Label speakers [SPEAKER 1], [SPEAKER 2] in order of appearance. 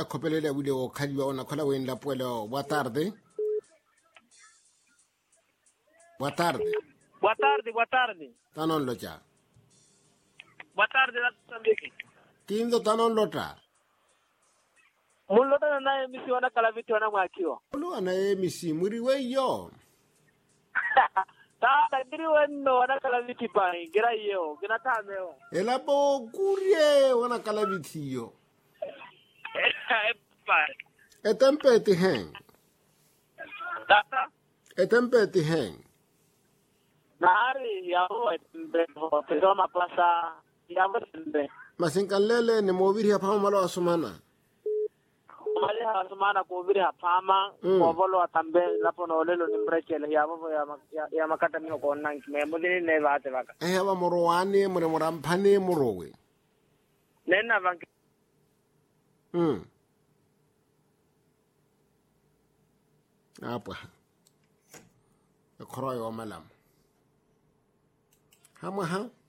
[SPEAKER 1] a khopelele a bule o khadiwa ona khola weng la puelo. Boa tarde. Boa tarde.
[SPEAKER 2] Boa tarde, boa tarde.
[SPEAKER 1] Tanon locha.
[SPEAKER 2] Boa tarde, Mozambique.
[SPEAKER 1] Tindo tanon lota.
[SPEAKER 2] Mulota na emisi wana kalaviti wana mwakiwa.
[SPEAKER 1] Ulu ana emisi muri weyo.
[SPEAKER 2] Ta diri weno wana kalaviti pai, gira yo, gina tameo.
[SPEAKER 1] Elabo kurie wana kalavitiyo. Etempeti heng.
[SPEAKER 2] Tata?
[SPEAKER 1] Etempeti heng.
[SPEAKER 2] Nahari yaho etembeho, pedoma plaza, yaho etembe.
[SPEAKER 1] Masinkalele ni mobiri hapa malo asumana.
[SPEAKER 2] Mali hasumana kubiri hapama, kovolo atambe, lapo na olelo ni mbrechele, yaho ya makata miho kona nkime, mudini neva ate waka.
[SPEAKER 1] Haba morowane, mure morampane morowe.
[SPEAKER 2] Nena vanki.
[SPEAKER 1] Apa. Kroy o malam. Hama ha?